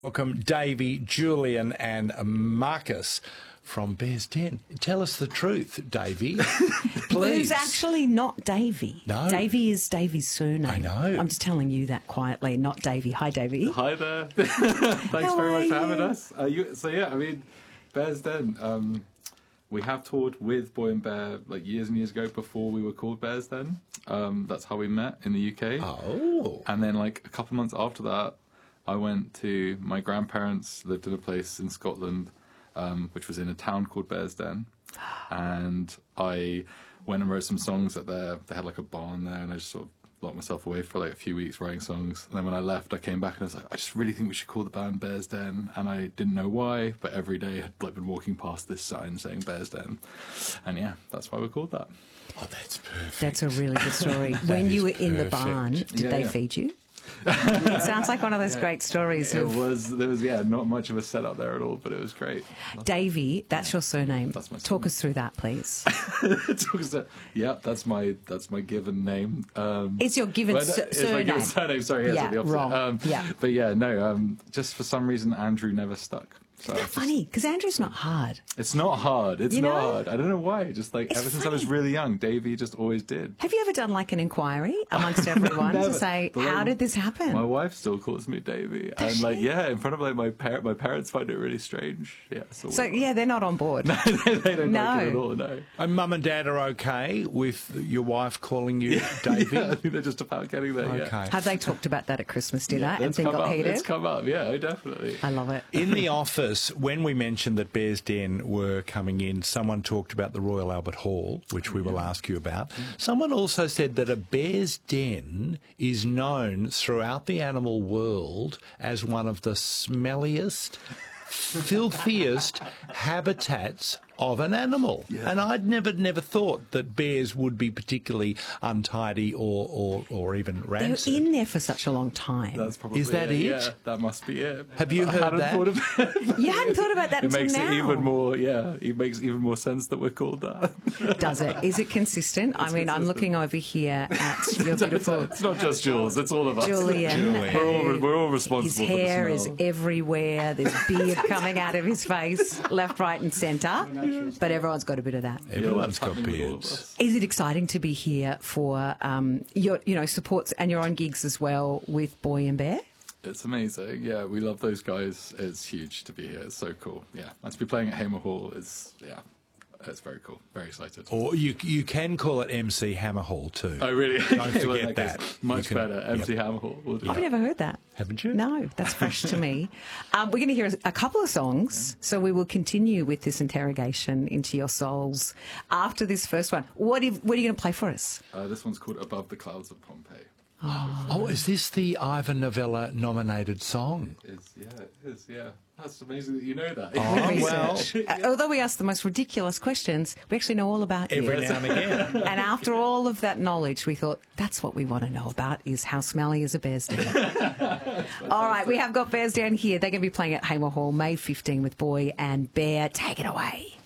Welcome, Davey, Julian and Marcus from Bears Den. Tell us the truth, Davey, please. Who's actually not Davey. No. Davey is Davey's surname. I know. I'm just telling you that quietly, not Davey. Hi, Davey. Hi there. Thanks very much for having you? us. Bears Den. We have toured with Boy and Bear like years and years ago before we were called Bears Den. That's how we met in the UK. Oh. And then like a couple of months after that, I went to my grandparents lived in a place in Scotland, which was in a town called Bears Den, and I went and wrote some songs at there. They had like a barn there, and I just sort of locked myself away for like a few weeks writing songs. And then when I left, I came back and I was like, I just really think we should call the band Bears Den. And I didn't know why, but every day I had like been walking past this sign saying Bears Den, and yeah, that's why we're called that. Oh, that's perfect. That's a really good story. When you were in the perfect. barn, did they Yeah. feed you? It sounds like one of those great stories. There was not much of a setup there at all, but it was great. Davey, that's your surname. That's my Talk surname. us through that, please. Yeah, that's my given name. It's your given It's my surname. given surname. Sorry, yes, Yeah, the opposite. wrong. Yeah. But yeah, no. Just for some reason, Andrew never stuck. So Isn't that funny? Because Andrew's not hard. it's not hard. It's You not know? hard. I don't know why. Just like It's ever since I was funny. really young, Davey just always did. Have you ever done like an inquiry amongst everyone to Never. say, But, how like, did this happen? My wife still calls me Davey, and she? like yeah, in front of like my parents find it really strange. Yeah, So, yeah, they're not on board. they don't No. like it at all. No. And Mum and Dad are okay with your wife calling you Davey? Yeah, I think they're just about getting there. Yeah. Okay. Have they talked about that at Christmas dinner and It's then come got up. heated? It's come up. Yeah, definitely. I love it. In the office, when we mentioned that Bears Den were coming in, someone talked about the Royal Albert Hall, which we will ask you about. Someone also said that a Bears Den is known throughout the animal world as one of the smelliest, filthiest habitats of an animal. And I'd never thought that bears would be particularly untidy or even They were rancid. in there for such a long time. That's probably Is that it? Yeah, that must be it. Have you I heard hadn't that? Thought of it. You hadn't thought about that It until makes now. it even more. Yeah, it makes even more sense that we're called that. Does it? Is it consistent? I mean, I'm consistent. looking over here at your beautiful It's not just Jules. It's all of us. Julian. We're all His responsible. hair for the is smell. everywhere. There's beard coming out of his face, left, right, and centre. But everyone's got a bit of that. Everyone's Yeah, got happening with all of beards. us. Is it exciting to be here for your supports and your own gigs as well with Boy and Bear? It's amazing. Yeah, we love those guys. It's huge to be here. It's so cool. Yeah, and to be playing at Hamer Hall is it's very cool. Very excited. Or you can call it MC Hammer Hall too. I really Don't forget that. Much You can- better. MC Hammer Hall. We'll do I've that. never heard that. Haven't you? No, that's fresh to me. We're going to hear a couple of songs, so we will continue with this interrogation into your souls after this first one. What are you going to play for us? This one's called Above the Clouds of Pompeii. Oh, is this the Ivan Novella nominated song? It is. Yeah. That's amazing that you know that. Oh, well, Although we ask the most ridiculous questions, we actually know all about you. every now and again. And after all of that knowledge, we thought, that's what we want to know about, is how smelly is a Bears Den. All right, we have got Bears Den here. They're going to be playing at Hamer Hall May 15 with Boy and Bear. Take it away.